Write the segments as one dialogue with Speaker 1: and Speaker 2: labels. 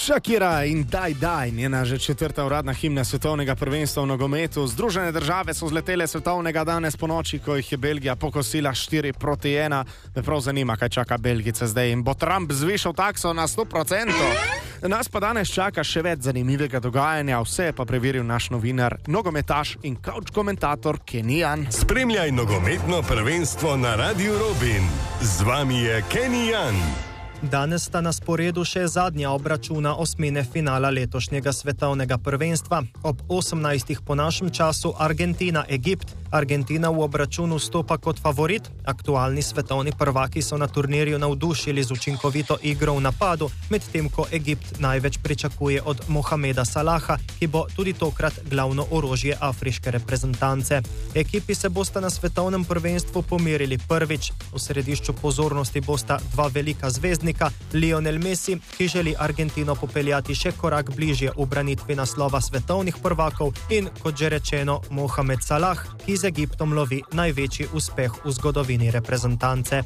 Speaker 1: Shakira in Daj, njena že 4. uradna himna svetovnega prvenstva v nogometu. Združene države so zletele svetovnega danes po noči, ko jih je Belgija pokosila 4-1. Me prav zanima, kaj čaka Belgice zdaj. In bo Trump zvišal takso na 100%? Nas pa danes čaka še več zanimivega dogajanja. Vse je pa preveril naš novinar, nogometaš in couch komentator Kenny Jan.
Speaker 2: Spremljaj nogometno prvenstvo na Radiu Robin. Z vami je Kenny Jan.
Speaker 3: Danes sta na sporedu še zadnja obračuna osmine finala letošnjega svetovnega prvenstva. Ob 18. po našem času Argentina-Egipt. Argentina v obračunu stopa kot favorit. Aktualni svetovni prvaki so na turnirju navdušili z učinkovito igro v napadu, medtem ko Egipt največ pričakuje od Mohameda Salaha, ki bo tudi tokrat glavno orožje afriške reprezentance. Ekipi se bosta na svetovnem prvenstvu pomerili prvič. V središču pozornosti bosta dva velika zvezdnika, Lionel Messi, ki želi Argentino popeljati še korak bližje v branitvi naslova svetovnih prvakov, in, kot že rečeno, Mohamed Salah, ki z Egiptom lovi največji uspeh v zgodovini reprezentance.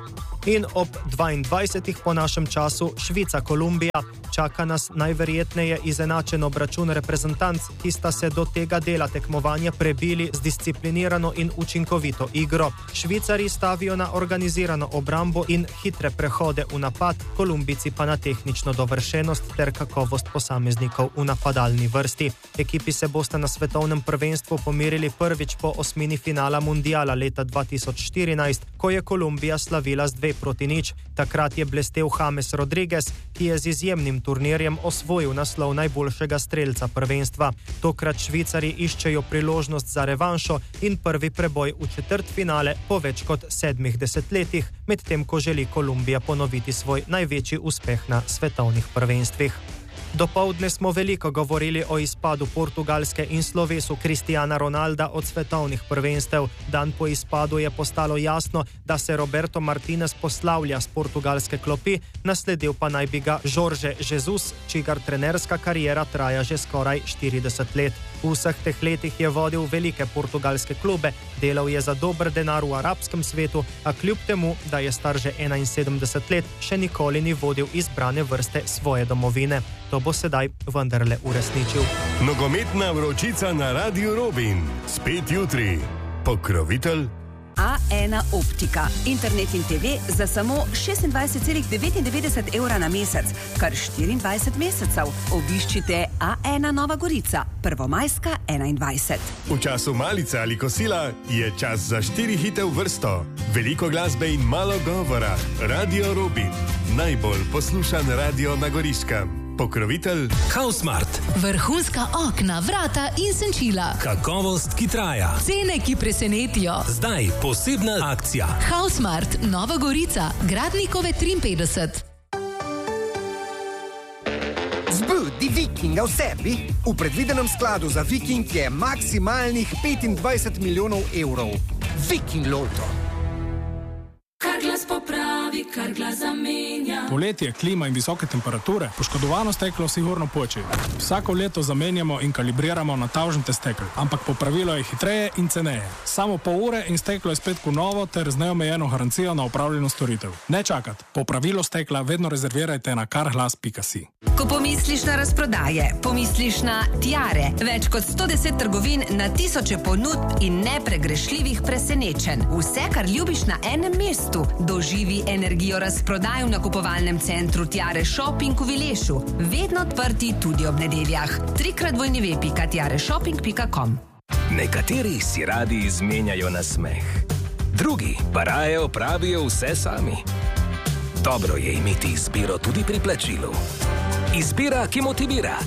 Speaker 3: In ob 22. po našem času Švica-Kolumbija. Čaka nas najverjetneje izenačen obračun reprezentanc, ki sta se do tega dela tekmovanja prebili z disciplinirano in učinkovito igro. Švicari stavijo na organizirano obrambo in hitre prehode v napad, Kolumbijci pa na tehnično dovršenost ter kakovost posameznikov v napadalni vrsti. Ekipi se bosta na svetovnem prvenstvu pomerili prvič po osmini finala mundiala leta 2014, ko je Kolumbija slavila z 2-0. Takrat je blestel James Rodriguez, ki je z izjemnim turnirjem osvojil naslov najboljšega strelca prvenstva. Tokrat Švicari iščejo priložnost za revanšo in prvi preboj v četrtfinale po več kot 70 letih, medtem ko želi Kolumbija ponoviti svoj največji uspeh na svetovnih prvenstvih. Dopoldne smo veliko govorili o izpadu Portugalske in slovesu Cristiana Ronalda od svetovnih prvenstev. Dan po izpadu je postalo jasno, da se Roberto Martinez poslavlja z portugalske klopi, nasledil pa naj bi ga Jorge Jesus, čigar trenerska kariera traja že skoraj 40 let. V vseh teh letih je vodil velike portugalske klube, delal je za dober denar v arabskem svetu, a kljub temu, da je star že 71 let, še nikoli ni vodil izbrane vrste svoje domovine. To bo sedaj vendarle uresničil.
Speaker 2: Nogometna vročica na Radiu Robin. Spet jutri. Pokrovitelj
Speaker 4: A1 Optika. Internet in TV za samo 26,99 evra na mesec, kar 24 mesecev. Obiščite A1 Nova Gorica, Prvomajska 21.
Speaker 2: V času malice ali kosila je čas za 4 hite v vrsto. Veliko glasbe in malo govora. Radio Robin. Najbolj poslušan radio na Goriškem. Pokrovitelj
Speaker 5: Hausmart.
Speaker 6: Vrhunska okna, vrata in senčila.
Speaker 5: Kakovost, ki traja.
Speaker 6: Cene, ki presenetijo.
Speaker 5: Zdaj posebna akcija.
Speaker 6: Hausmart, Nova Gorica, Gradnikove 53.
Speaker 7: Zbudi Vikinga v sebi. V predvidenem skladu za Viking je maksimalnih 25 milijonov evrov. Viking Loto.
Speaker 8: Kar glas popravi, kar glas zamenja.
Speaker 9: Poletje, klima in visoke temperature, poškodovano steklo sigurno poči. Vsako leto zamenjamo in kalibriramo na tavžente stekel, ampak popravilo je hitreje in ceneje. Samo pol ure in steklo je spet novo ter z neomejeno garancijo na opravljeno storitev. Ne čakati, popravilo stekla vedno rezervirajte na karglas.si.
Speaker 4: Ko pomisliš na razprodaje, pomisliš na Tiare. Več kot 110 trgovin na tisoče ponudb in nepregrešljivih presenečenj. Vse, kar ljubiš na enem mestu. Doživi energijo razprodaj v nakupovalnem centru Tiare Shopping v Vilešu. Vedno odprti tudi ob nedeljah. 3x2.tiareshopping.com.
Speaker 5: Nekateri si radi izmenjajo na smeh, drugi pa raje opravijo vse sami. Dobro je imeti izbiro tudi pri plačilu. Izbira, ki motivira.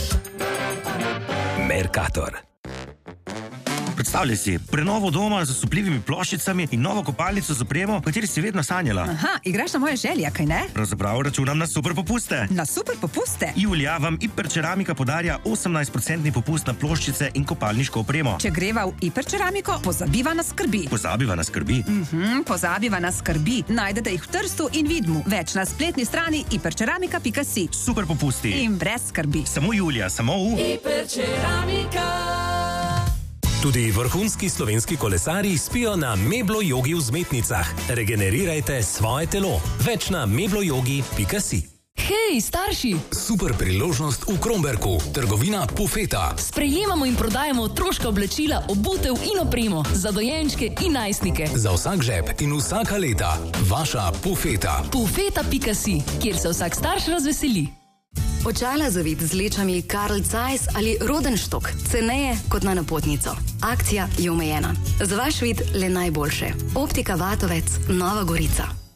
Speaker 5: Mercator.
Speaker 10: Predstavljaj si, prenovo doma z osupljivimi ploščicami in novo kopalnico z opremo, o kateri si vedno sanjala.
Speaker 4: Aha, igraš na moje želje, kaj ne?
Speaker 10: Pravzaprav računam na super popuste.
Speaker 4: Na super popuste?
Speaker 10: Julija vam Hiperceramika podarja 18% popust na ploščice in kopalniško opremo.
Speaker 4: Če greva v Hiperceramiko, pozabiva na skrbi.
Speaker 10: Pozabiva na skrbi?
Speaker 4: Pozabiva na skrbi. Najdete jih v Trstu in Vidmu. Več na spletni strani hiperceramika.si.
Speaker 10: Super popusti.
Speaker 4: In brez skrbi.
Speaker 10: Samo Julija, samo v
Speaker 8: Hiperceramika.
Speaker 5: Tudi vrhunski slovenski kolesarji spijo na Meblo Jogi v Zmetnicah. Regenerirajte svoje telo. Več na meblojogi.si.
Speaker 6: Hej, starši!
Speaker 11: Super priložnost v Kromberku, trgovina Pufeta.
Speaker 6: Sprejemamo in prodajamo otroška oblačila, obutev in opremo za dojenčke in najstnike.
Speaker 11: Za vsak žep in vsaka leta. Vaša Pufeta.
Speaker 6: Pufeta.si, kjer se vsak starš razveseli.
Speaker 12: Očala za vid z lečami Carl Zeiss ali Rodenstock, ceneje kot na napotnico. Akcija je omejena. Za vaš vid le najboljše. Optika Vatovec, Nova Gorica.